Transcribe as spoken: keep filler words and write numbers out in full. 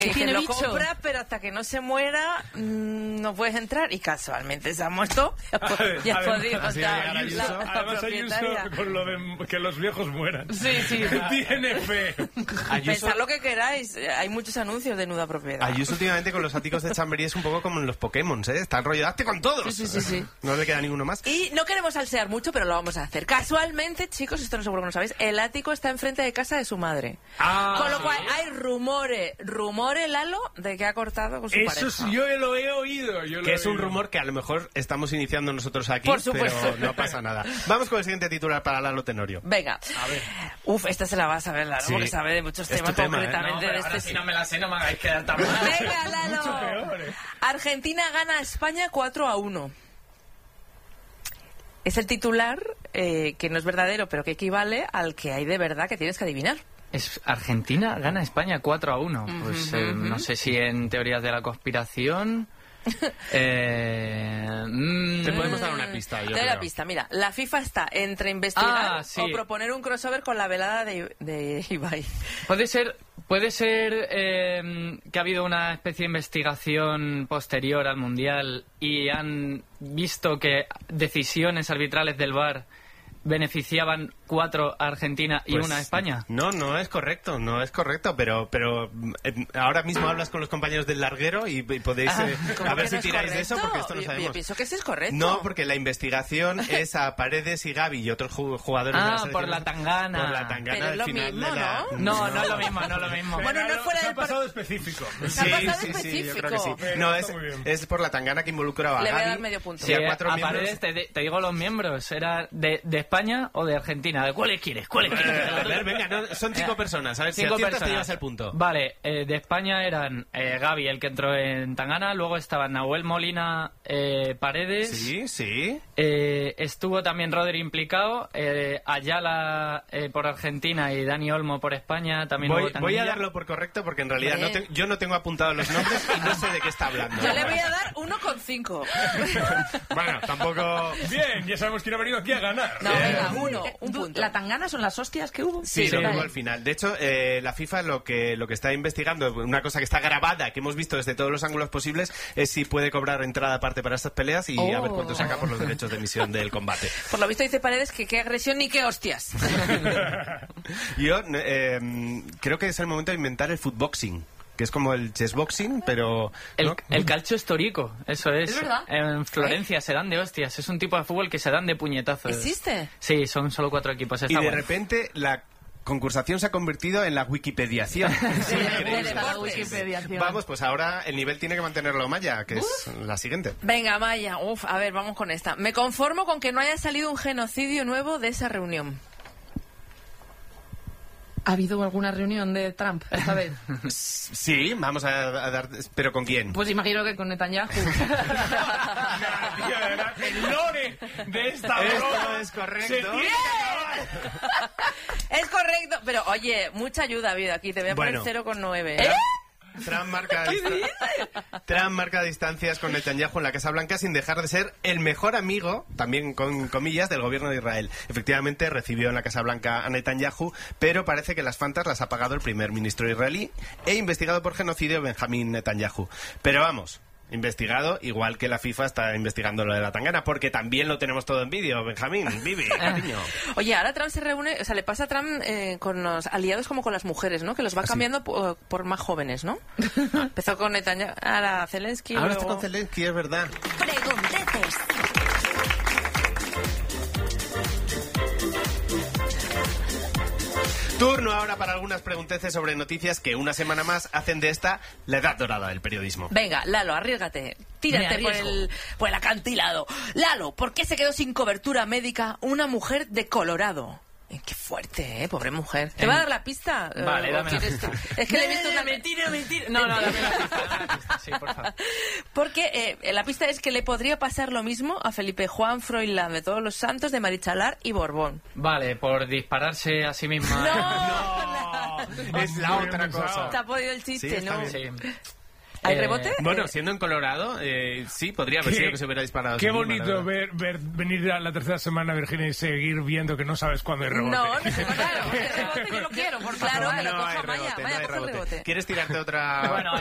Que tiene lo bicho. compras, pero hasta que no se muera mmm, no puedes entrar. Y casualmente se ha muerto. Ya has podido Así entrar. Ayuso, La, la Además Ayuso propietaria. con lo de que los viejos mueran. Sí, sí. Tiene fe. Ayuso, Pensad lo que queráis. Hay muchos anuncios de nuda propiedad. Ayuso últimamente con los áticos de Chamberí es un poco como en los Pokémon, ¿eh? Está enrollado con todos. Sí, sí, sí, sí. No le queda ninguno más. Y no queremos salsear mucho, pero lo vamos a hacer. Casualmente, chicos, esto no seguro que no sabéis, el ático está enfrente de casa de su madre. Ah, Con lo cual hay rumores, rumores, Lalo, de que ha cortado con su eso pareja. sí, yo lo he oído. Yo lo Que he es un oído. rumor que a lo mejor estamos iniciando nosotros aquí, Por supuesto. pero no pasa nada. Vamos con el siguiente titular para Lalo Tenorio. Venga. A ver. Uf, esta se la va a saber, Lalo, Sí. porque sabe de muchos Es temas tu tema, ¿eh? concretamente No, de pero este. ahora si no me la sé, no me hagáis quedar tan mal. Venga, Lalo. Mucho peor, ¿eh? Argentina gana a España cuatro a uno. Es el titular eh, que no es verdadero, pero que equivale al que hay de verdad que tienes que adivinar. Es Argentina gana a España cuatro a uno. Pues Ujú, eh, ujú. no sé si en teorías de la conspiración. eh, mm, Te podemos dar una pista, yo Te doy creo. la pista, mira, la FIFA está entre investigar Ah, sí. o proponer un crossover con la velada de, de Ibai. Puede ser, puede ser eh, que ha habido una especie de investigación posterior al Mundial y han visto que decisiones arbitrales del V A R beneficiaban cuatro a Argentina y Pues, una a España. No, no es correcto, no es correcto, pero pero eh, ahora mismo hablas con los compañeros del larguero y, y podéis Ah, eh, ¿cómo a ver que si no es tiráis de eso correcto? porque esto no Yo- Yo sabemos. pienso que sí es correcto. No, porque la investigación es a Paredes y Gavi y otros ju- jugadores de la Ah, selección. por la tangana. Por la tangana Pero es del lo final mismo, de la... ¿no? No, no es lo mismo, no es lo mismo. Bueno, no Pero fuera se del ha par- pasado específico. Se ha Sí, pasado sí, sí, yo creo que sí. específico. Pero No, está es, muy bien. es por la tangana que involucraba a Le voy a Gavi. dar medio punto. Sí, a Sí, cuatro a miembros. Paredes te, te digo los miembros. ¿Era de, de España o de Argentina? ¿De cuáles quieres? ¿Cuáles quieres? A ver, venga, no, son cinco personas. A ver, si Cinco aciertas te personas. llevas el punto. Vale, eh, de España eran eh, Gavi, el que entró en Tangana, luego estaban Nahuel Molina, eh, Paredes, Sí, sí. eh, estuvo también Rodri implicado, eh, Ayala eh, por Argentina y Dani Olmo por España, también Voy, hubo voy a Tanguilla. darlo por correcto porque en realidad no Hombre. te- yo no tengo apuntados los nombres y no sé de qué está hablando. Yo le voy a dar uno con cinco. Bueno, tampoco... Bien, ya sabemos quién ha venido aquí a ganar. No, venga, uno, Eh, un du- punto. ¿La tangana son las hostias que hubo? Sí, Sí, lo vale. pongo al final. De hecho, eh, la FIFA lo que lo que está investigando, una cosa que está grabada, que hemos visto desde todos los ángulos posibles, es si puede cobrar entrada aparte para estas peleas y a ver Oh. cuánto saca por los derechos de emisión del combate. Por lo visto dice Paredes que qué agresión ni qué hostias. Yo eh, creo que es el momento de inventar el footboxing, que es como el chessboxing, pero... El, ¿no? el calcio histórico, eso es. ¿Es verdad? En Florencia se dan de hostias, es un tipo de fútbol que se dan de puñetazos. ¿Existe? Sí, son solo cuatro equipos. Y Está de bueno. repente la concursación se ha convertido en la wikipediación. Sí, Es de increíble. deportes. La Wikipediación. Vamos, pues ahora el nivel tiene que mantenerlo Maya, que es la siguiente. Venga, Maya, uf, a ver, vamos con esta. Me conformo con que no haya salido un genocidio nuevo de esa reunión. ¿Ha habido alguna reunión de Trump esta vez? Sí, vamos a, a dar... ¿Pero con quién? Pues imagino que con Netanyahu. Tío, de verdad, el lore de esta Esto broma es correcto. se tiene que acabar. Es correcto, pero oye, mucha ayuda ha habido aquí. Te voy a poner Bueno. cero coma nueve. Trump, Trump marca, Trump marca distancias con Netanyahu en la Casa Blanca sin dejar de ser el mejor amigo, también con comillas, del gobierno de Israel. Efectivamente, recibió en la Casa Blanca a Netanyahu, pero parece que las fantas las ha pagado el primer ministro israelí e investigado por genocidio Benjamín Netanyahu. Pero vamos... Investigado, igual que la FIFA está investigando lo de la tangana, porque también lo tenemos todo en vídeo, Benjamín, Vivi, cariño. Oye, ahora Trump se reúne, o sea, le pasa a Trump eh, con los aliados como con las mujeres, ¿no? Que los va cambiando por, por más jóvenes, ¿no? Empezó con Netanyahu, ahora Zelensky, Ahora luego... está con Zelensky, es verdad. Pregunteces. Turno ahora para algunas pregunteces sobre noticias que una semana más hacen de esta la edad dorada del periodismo. Venga, Lalo, arriesgate. Tírate Me por arriesgo. el, por el acantilado. Lalo, ¿por qué se quedó sin cobertura médica una mujer de Colorado? Eh, Qué fuerte, ¿eh? Pobre mujer. ¿Te En- va a dar la pista? Vale, Eh, ¿o dame la quieres pista. tú? Es que le he visto una... Mentira, mentira. No, no, dame la pista, dame la pista, sí, por favor. Porque eh, la pista es que le podría pasar lo mismo a Felipe Juan Froilán de Todos los Santos, de Marichalar y Borbón. Vale, por dispararse a sí misma. ¡No! Es la Muy bien otra pensado. cosa. Te ha podido el Sí, chiste, está ¿no? bien. Sí. ¿Hay Eh, rebote? Bueno, siendo en Colorado, eh, sí, podría haber Qué- sido que se hubiera disparado. Qué sí misma, la bonito verdad. ver, ver venir a la tercera semana, Virginia, y seguir viendo que no sabes cuándo hay rebote. No, no, claro. El rebote yo lo quiero, por Claro, favor. que lo No coja hay Maya. rebote, Maya, no hay coge el rebote. rebote. ¿Quieres tirarte otra? Bueno,